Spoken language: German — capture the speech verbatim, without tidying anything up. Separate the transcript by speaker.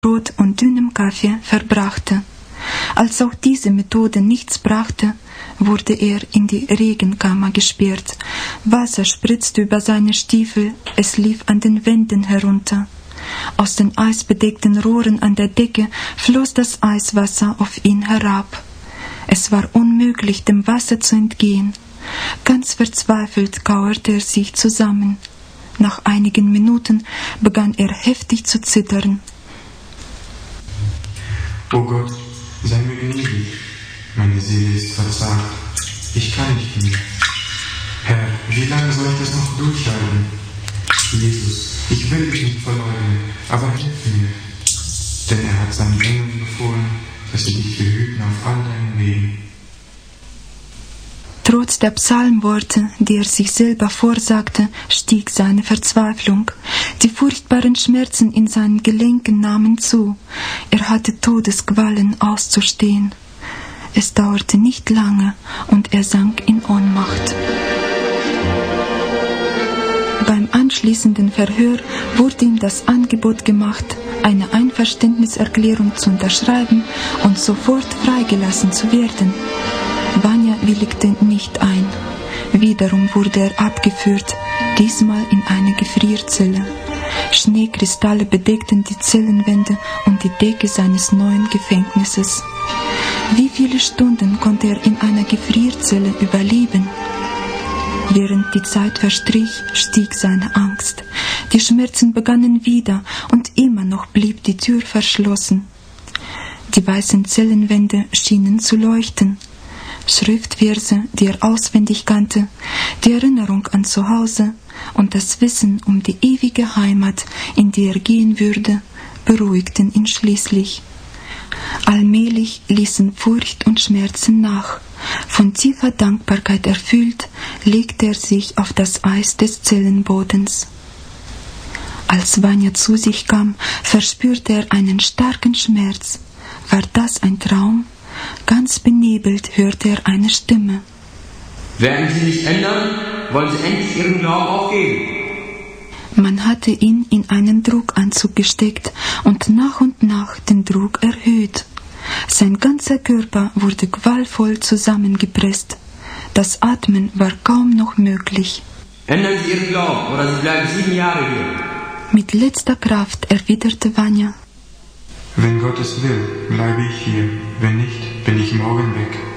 Speaker 1: Brot und dünnem Kaffee verbrachte. Als auch diese Methode nichts brachte, wurde er in die Regenkammer gesperrt. Wasser spritzte über seine Stiefel, es lief an den Wänden herunter. Aus den eisbedeckten Rohren an der Decke floss das Eiswasser auf ihn herab. Es war unmöglich, dem Wasser zu entgehen. Ganz verzweifelt kauerte er sich zusammen. Nach einigen Minuten begann er heftig zu zittern.
Speaker 2: O Gott, sei mir gnädig, meine Seele ist verzagt, ich kann nicht mehr. Herr, wie lange soll ich das noch durchhalten? Jesus, ich will dich nicht verleugnen, aber hilf mir. Denn er hat seinen Engeln befohlen, dass sie dich behüten auf all deinen Wegen.
Speaker 1: Trotz der Psalmworte, die er sich selber vorsagte, stieg seine Verzweiflung. Die furchtbaren Schmerzen in seinen Gelenken nahmen zu. Er hatte Todesqualen auszustehen. Es dauerte nicht lange und er sank in Ohnmacht. Beim anschließenden Verhör wurde ihm das Angebot gemacht, eine Einverständniserklärung zu unterschreiben und sofort freigelassen zu werden. Vanya willigte nicht ein. Wiederum wurde er abgeführt, diesmal in eine Gefrierzelle. Schneekristalle bedeckten die Zellenwände und die Decke seines neuen Gefängnisses. Wie viele Stunden konnte er in einer Gefrierzelle überleben? Während die Zeit verstrich, stieg seine Angst. Die Schmerzen begannen wieder und immer noch blieb die Tür verschlossen. Die weißen Zellenwände schienen zu leuchten. Schriftverse, die er auswendig kannte, die Erinnerung an Zuhause und das Wissen um die ewige Heimat, in die er gehen würde, beruhigten ihn schließlich. Allmählich ließen Furcht und Schmerzen nach. Von tiefer Dankbarkeit erfüllt, legte er sich auf das Eis des Zellenbodens. Als Vanya zu sich kam, verspürte er einen starken Schmerz. War das ein Traum? Ganz benebelt hörte er eine Stimme.
Speaker 3: Werden Sie nicht ändern, wollen Sie endlich Ihren Glauben aufgeben.
Speaker 1: Man hatte ihn in einen Druckanzug gesteckt und nach und nach den Druck erhöht. Sein ganzer Körper wurde qualvoll zusammengepresst. Das Atmen war kaum noch möglich.
Speaker 3: Ändern Sie Ihren Glauben, oder Sie bleiben sieben Jahre hier.
Speaker 1: Mit letzter Kraft erwiderte Vanya.
Speaker 2: Wenn Gott es will, bleibe ich hier. Wenn nicht, bin ich morgen weg.